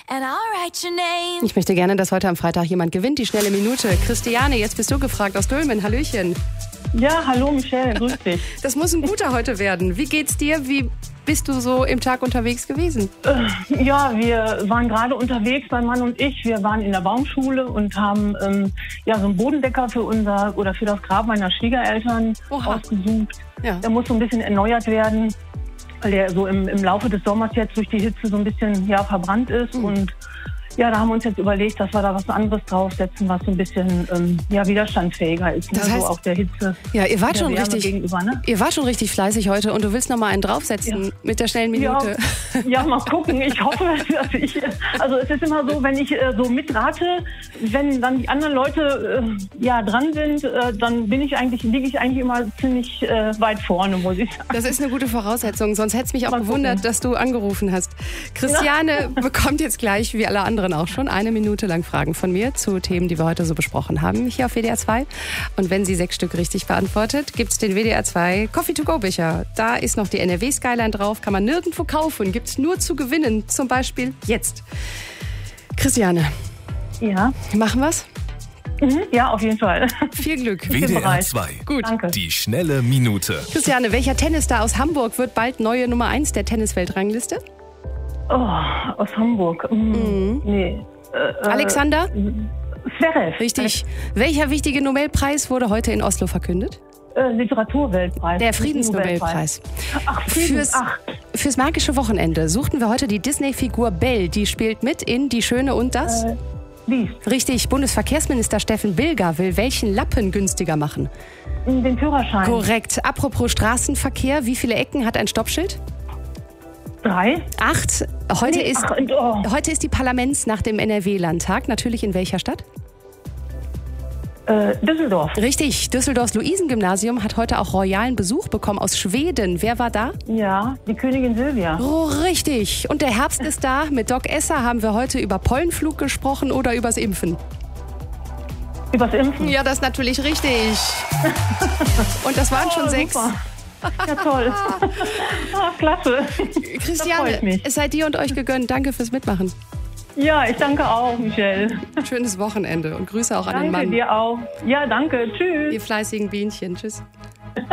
Ich möchte gerne, dass heute am Freitag jemand gewinnt, die schnelle Minute. Christiane, jetzt bist du gefragt aus Dülmen. Hallöchen. Ja, hallo Michelle, grüß dich. Das muss ein guter heute werden. Wie geht's dir? Wie bist du so im Tag unterwegs gewesen? Ja, wir waren gerade unterwegs, mein Mann und ich. Wir waren in der Baumschule und haben so einen Bodendecker für das Grab meiner Schwiegereltern ausgesucht. Ja. Der muss so ein bisschen erneuert werden, weil der so im Laufe des Sommers jetzt durch die Hitze so ein bisschen verbrannt ist. Und ja, da haben wir uns jetzt überlegt, dass wir da was anderes draufsetzen, was so ein bisschen widerstandsfähiger ist. Das heißt, so auch der Hitze. Ja, ihr wart schon richtig fleißig heute und du willst noch mal einen draufsetzen mit der schnellen Minute. Ja, mal gucken. Ich hoffe, dass also es ist immer so, wenn ich so mitrate, wenn dann die anderen Leute dran sind, dann liege ich eigentlich immer ziemlich weit vorne, muss ich sagen. Das ist eine gute Voraussetzung, sonst hätte es mich auch gewundert, dass du angerufen hast. Christiane bekommt jetzt gleich, wie alle anderen auch schon, 1 Minute lang Fragen von mir zu Themen, die wir heute so besprochen haben, hier auf WDR 2. Und wenn sie 6 Stück richtig beantwortet, gibt es den WDR 2 Coffee-to-go-Becher. Da ist noch die NRW-Skyline drauf, kann man nirgendwo kaufen, gibt es nur zu gewinnen, zum Beispiel jetzt. Christiane. Ja. Machen wir's? Ja, auf jeden Fall. Viel Glück. WDR 2. Gut. Danke. Die schnelle Minute. Christiane, welcher Tennisstar aus Hamburg wird bald neue Nummer 1 der Tennisweltrangliste? Aus Hamburg. Nee. Alexander? Zverev. Richtig. Welcher wichtige Nobelpreis wurde heute in Oslo verkündet? Literaturweltpreis. Der Friedensnobelpreis. Ach, Fürs magische Wochenende suchten wir heute die Disney-Figur Belle. Die spielt mit in Die Schöne und das? Biest. Richtig. Bundesverkehrsminister Steffen Bilger will welchen Lappen günstiger machen? Den Führerschein. Korrekt. Apropos Straßenverkehr, wie viele Ecken hat ein Stoppschild? 3. 8. Heute ist die Parlamentsnacht im NRW-Landtag. Natürlich in welcher Stadt? Düsseldorf. Richtig. Düsseldorfs Luisengymnasium hat heute auch royalen Besuch bekommen aus Schweden. Wer war da? Ja, die Königin Silvia. Oh, richtig. Und der Herbst ist da. Mit Doc Esser haben wir heute über Pollenflug gesprochen oder übers Impfen. Übers Impfen? Ja, das ist natürlich richtig. Und das waren schon 6. Super. Ja, toll. Klasse. Christiane, es sei dir und euch gegönnt. Danke fürs Mitmachen. Ja, ich danke auch, Michelle. Schönes Wochenende und Grüße auch an den Mann. Danke dir auch. Ja, danke. Tschüss. Ihr fleißigen Bienchen. Tschüss.